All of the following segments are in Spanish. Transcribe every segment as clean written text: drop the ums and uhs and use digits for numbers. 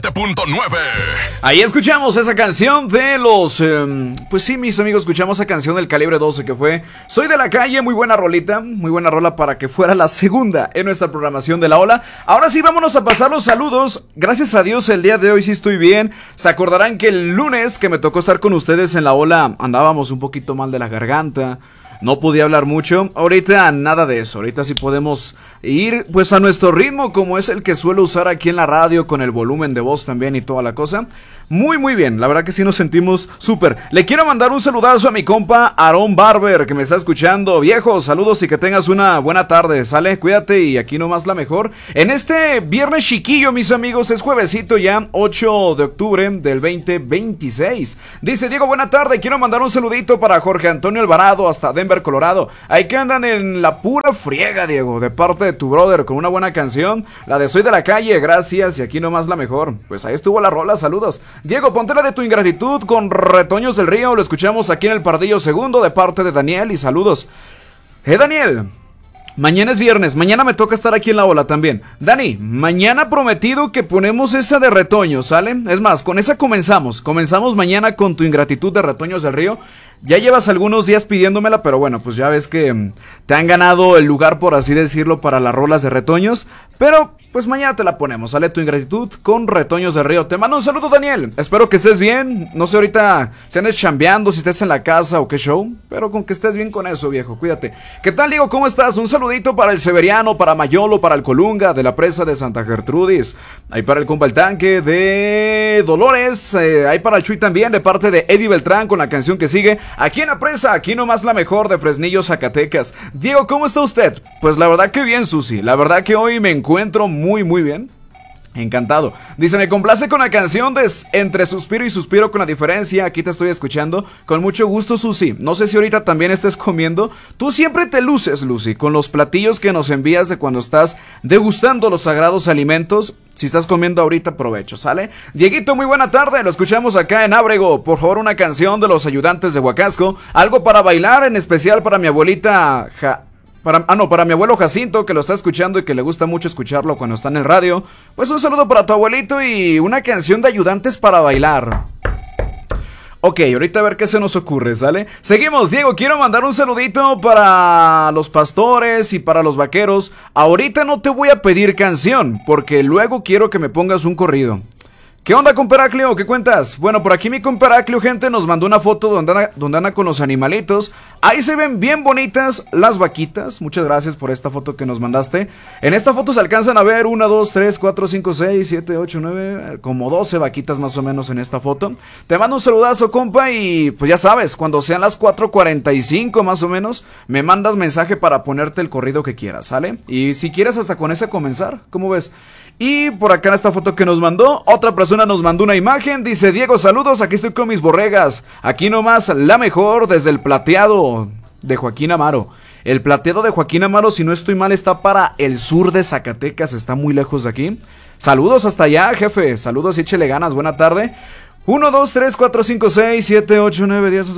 97.9. Ahí escuchamos esa canción de los... pues sí, mis amigos, escuchamos esa canción del Calibre 12 que fue Soy de la Calle, muy buena rolita, muy buena rola para que fuera la segunda en nuestra programación de La Ola. Ahora sí, vámonos a pasar los saludos. Gracias a Dios el día de hoy sí estoy bien. Se acordarán que el lunes que me tocó estar con ustedes en La Ola andábamos un poquito mal de la garganta. No podía hablar mucho, ahorita nada de eso, ahorita sí podemos ir pues a nuestro ritmo como es el que suelo usar aquí en la radio con el volumen de voz también y toda la cosa. Muy bien, la verdad que sí nos sentimos súper. Le quiero mandar un saludazo a mi compa Aarón Barber que me está escuchando. Viejo, saludos y que tengas una buena tarde, sale, cuídate y aquí nomás la mejor. En este viernes chiquillo, mis amigos, es juevesito ya, 8 de octubre del 2026. Dice Diego, buena tarde, quiero mandar un saludito para Jorge Antonio Alvarado hasta Denver, Colorado. Ahí que andan en la pura friega, Diego, de parte de tu brother con una buena canción, la de Soy de la Calle, gracias y aquí nomás la mejor. Pues ahí estuvo la rola, saludos. Diego, ponte la de Tu Ingratitud con Retoños del Río, lo escuchamos aquí en el Pardillo Segundo de parte de Daniel y saludos. Daniel, mañana es viernes, mañana me toca estar aquí en La Ola también. Dani, mañana prometido que ponemos esa de Retoños, ¿sale? Es más, con esa comenzamos mañana con Tu Ingratitud de Retoños del Río. Ya llevas algunos días pidiéndomela, pero bueno, pues ya ves que te han ganado el lugar, por así decirlo, para las rolas de Retoños. Pero pues mañana te la ponemos, sale Tu Ingratitud con Retoños del Río. Te mando un saludo, Daniel, espero que estés bien. No sé ahorita si andes chambeando, si estés en la casa o qué show, pero con que estés bien con eso, viejo, cuídate. ¿Qué tal, Diego? ¿Cómo estás? Un saludito para el Severiano, para Mayolo, para el Colunga de la presa de Santa Gertrudis. Ahí para el compa El Tanque de Dolores, ahí para el Chuy también, de parte de Eddie Beltrán con la canción que sigue. Aquí en la presa, aquí nomás la mejor de Fresnillo, Zacatecas. Diego, ¿cómo está usted? Pues la verdad que bien, Susi. La verdad que hoy me encuentro muy bien. Encantado. Dice, me complace con la canción de Entre Suspiro y Suspiro con la Diferencia. Aquí te estoy escuchando. Con mucho gusto, Susi. No sé si ahorita también estés comiendo. Tú siempre te luces, Lucy, con los platillos que nos envías de cuando estás degustando los sagrados alimentos. Si estás comiendo ahorita, provecho, ¿sale? Dieguito, muy buena tarde. Lo escuchamos acá en Ábrego. Por favor, una canción de los Ayudantes de Huacasco. Algo para bailar, en especial para mi abuelita para mi abuelo Jacinto, que lo está escuchando y que le gusta mucho escucharlo cuando está en el radio. Pues un saludo para tu abuelito y una canción de Ayudantes para bailar. Ok, ahorita a ver qué se nos ocurre, ¿sale? Seguimos, Diego, quiero mandar un saludito para los pastores y para los vaqueros. Ahorita no te voy a pedir canción, porque luego quiero que me pongas un corrido. ¿Qué onda, compa Heraclio? ¿Qué cuentas? Bueno, por aquí mi compa Heraclio, gente, nos mandó una foto donde anda con los animalitos. Ahí se ven bien bonitas las vaquitas. Muchas gracias por esta foto que nos mandaste. En esta foto se alcanzan a ver 1, 2, 3, 4, 5, 6, 7, 8, 9, como 12 vaquitas más o menos en esta foto. Te mando un saludazo, compa, y pues ya sabes, cuando sean las 4:45 más o menos, me mandas mensaje para ponerte el corrido que quieras, ¿sale? Y si quieres hasta con ese comenzar, ¿cómo ves? Y por acá en esta foto que nos mandó, otra persona nos mandó una imagen. Dice, Diego, saludos, aquí estoy con mis borregas. Aquí nomás la mejor desde el plateado de Joaquín Amaro. El plateado de Joaquín Amaro, si no estoy mal, está para el sur de Zacatecas. Está muy lejos de aquí. Saludos hasta allá, jefe. Saludos y échele ganas. Buena tarde. 1, 2, 3, 4, 5, 6, 7, 8, 9, 10...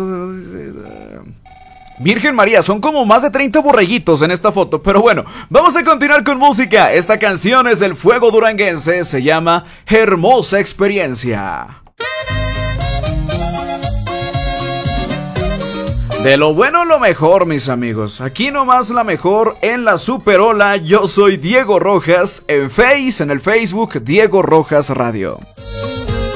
Virgen María, son como más de 30 borreguitos en esta foto. Pero bueno, vamos a continuar con música. Esta canción es del Fuego Duranguense. Se llama Hermosa Experiencia. De lo bueno lo mejor, mis amigos. Aquí nomás la mejor en la Superola. Yo soy Diego Rojas. En el Facebook, Diego Rojas Radio.